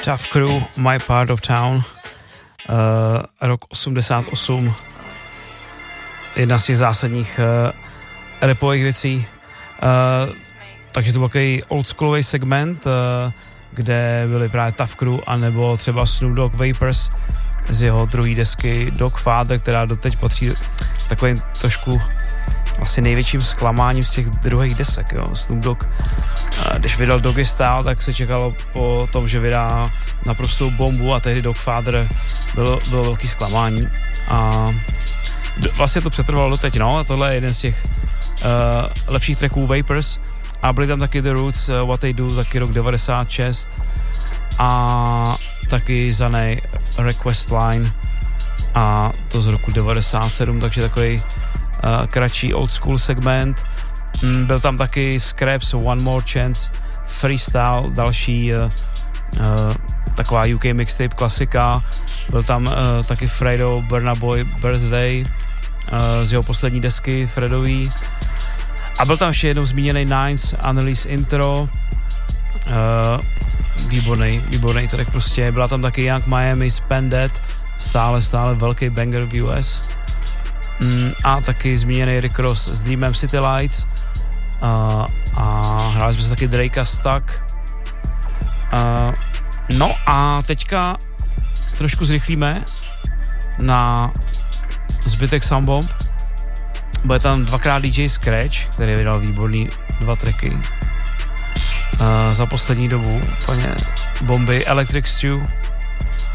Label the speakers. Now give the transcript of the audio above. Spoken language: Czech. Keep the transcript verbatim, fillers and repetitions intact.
Speaker 1: Tough Crew, My Part of Town, uh, rok osmdesát osm, jedna z těch zásadních uh, rapových věcí, uh, takže to byl takový oldschoolový segment, uh, kde byly právě Tough Crew, anebo třeba Snoop Dogg Vapors z jeho druhé desky Dog Father, která doteď patří takovým trošku asi největším zklamáním z těch druhých desek, jo. Snoop Dogg, když vydal Doggy Style, tak se čekalo po tom, že vydá naprostou bombu a tehdy Dog Father bylo, bylo velký zklamání a vlastně to přetrvalo doteď, no, a tohle je jeden z těch uh, lepších tracků Vapors a byli tam taky The Roots, uh, What They Do, taky rok devadesát šest a taky za nej Request Line a to z roku devadesát sedm, takže takový uh, kratší old school segment. Mm, byl tam taky Scraps, One More Chance, Freestyle, další uh, uh, taková U K mixtape klasika. Byl tam uh, taky Fredo, Burna Boy Birthday uh, z jeho poslední desky Fredový. A byl tam ještě jednou zmíněný Nines, Annalise Intro. Uh, výborný, výborný track prostě. Byla tam taky Young Miami, Spended, stále, stále velký banger v U S. Mm, a taky zmíněný Rick Ross s Dreamem City Lights. Uh, a hráli jsme se taky Drakea Stuck. Uh, no a teďka trošku zrychlíme na zbytek Soundbomb. Bude tam dvakrát D J Scratch, který vydal výborný dva tracky uh, za poslední dobu, úplně bomby. Electric Stew